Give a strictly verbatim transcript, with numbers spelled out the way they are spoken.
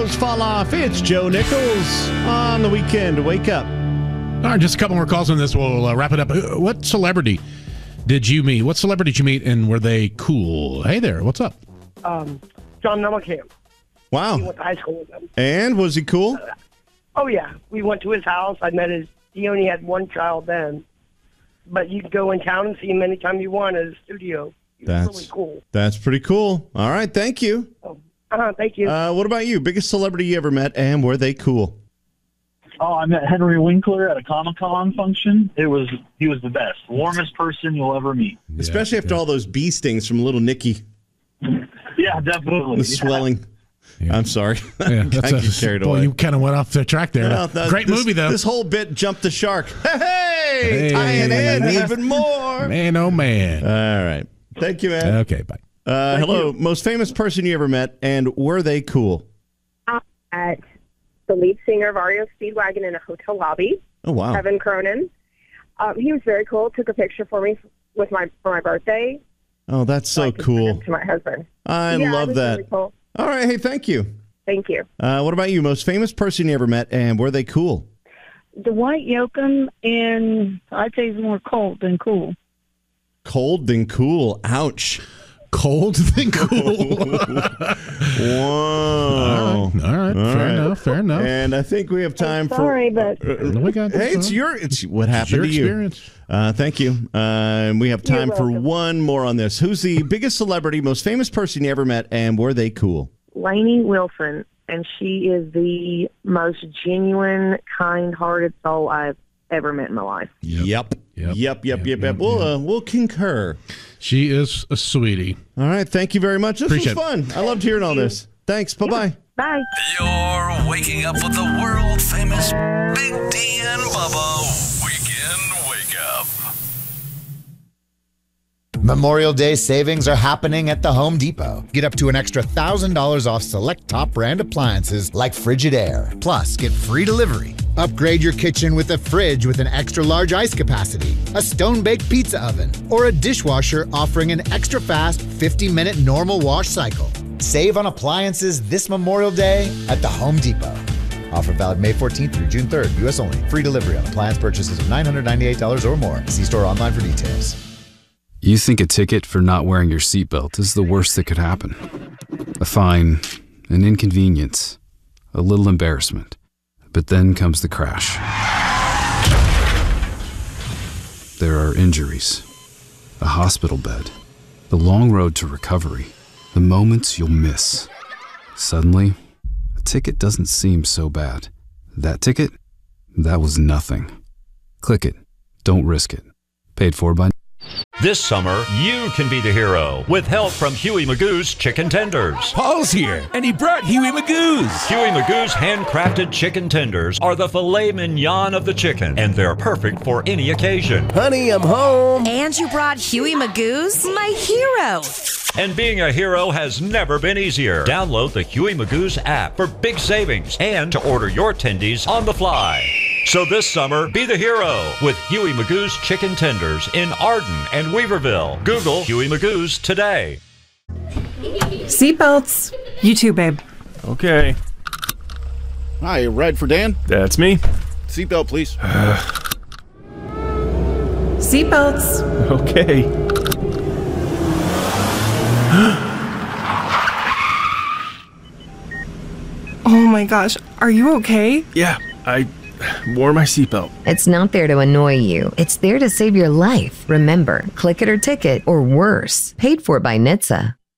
wheels fall off. It's Joe Nichols on the weekend. Wake up. All right, just a couple more calls on this. We'll uh, wrap it up. What celebrity did you meet? What celebrity did you meet, and were they cool? Hey there, what's up? Um, John Mellencamp. Wow. We went to high school with him. And was he cool? Uh, oh, yeah. We went to his house. I met his, he only had one child then. But you could go in town and see him anytime you want at his studio. He was That's really cool. That's pretty cool. All right, thank you. Oh, uh, thank you. Uh, what about you? Biggest celebrity you ever met, and were they cool? Oh, I met Henry Winkler at a Comic-Con function. It was he was the best, warmest person you'll ever meet. Yeah, Especially after yeah. all those bee stings from little Nicky. Yeah, definitely. The swelling. Yeah. I'm sorry. Yeah, that's I a, get carried boy, away. You kind of went off the track there. No, that, Great this, movie, though. This whole bit jumped the shark. Hey, hey tying in even more. Man, oh, man. All right. Thank you, man. Okay, bye. Uh, hello. You. Most famous person you ever met, and were they cool? At the lead singer of R E O Speedwagon in a hotel lobby. Oh, wow. Kevin Cronin. Um, he was very cool. Took a picture for me with my for my birthday. Oh, that's so, so cool. To my husband. I yeah, love that. Really cool. All right. Hey, thank you. Thank you. Uh, what about you? Most famous person you ever met, and were they cool? Dwight Yoakam, and I'd say he's more cold than cool. Cold than cool. Ouch. Cold than cool. Whoa. All right. All right. All fair right. enough. Fair enough. And I think we have time I'm sorry, for. but Uh, no, we got hey, it's your. It's what happened it's to your you. Experience. Uh, thank you. Uh, and we have time You're for welcome. one more on this. Who's the biggest celebrity, most famous person you ever met, and were they cool? Lainey Wilson, and she is the most genuine, kind-hearted soul I've ever met in my life. Yep. Yep. Yep. Yep. Yep. Yep, yep. We'll uh, we'll concur. She is a sweetie. All right. Thank you very much. This Appreciate was fun. I loved hearing all this. Thanks. Bye bye. Bye. You're waking up with the world famous Big D and Bubba Weekend Wake Up. Memorial Day savings are happening at the Home Depot. Get up to an extra one thousand dollars off select top brand appliances like Frigidaire. Plus, get free delivery. Upgrade your kitchen with a fridge with an extra large ice capacity, a stone-baked pizza oven, or a dishwasher offering an extra fast fifty minute normal wash cycle. Save on appliances this Memorial Day at the Home Depot. Offer valid May fourteenth through June third. U S only. Free delivery on appliance purchases of nine hundred ninety-eight dollars or more. See store online for details. You think a ticket for not wearing your seatbelt is the worst that could happen. A fine, an inconvenience, a little embarrassment. But then comes the crash. There are injuries, a hospital bed, the long road to recovery, the moments you'll miss. Suddenly, a ticket doesn't seem so bad. That ticket? That was nothing. Click it. Don't risk it. Paid for by... This summer, you can be the hero with help from Huey Magoo's Chicken Tenders. Paul's here, and he brought Huey Magoo's. Huey Magoo's handcrafted chicken tenders are the filet mignon of the chicken, and they're perfect for any occasion. Honey, I'm home. And you brought Huey Magoo's? My hero. And being a hero has never been easier. Download the Huey Magoo's app for big savings and to order your tendies on the fly. So this summer, be the hero with Huey Magoo's Chicken Tenders in Arden and Weaverville. Google Huey Magoo's today. Seatbelts. You too, babe. Okay. Hi, ride for Dan? That's me. Seatbelt, please. Seatbelts. Okay. Oh my gosh, are you okay? Yeah, I wore my seatbelt. It's not there to annoy you. It's there to save your life. Remember, click it or ticket, or worse. Paid for by N H T S A.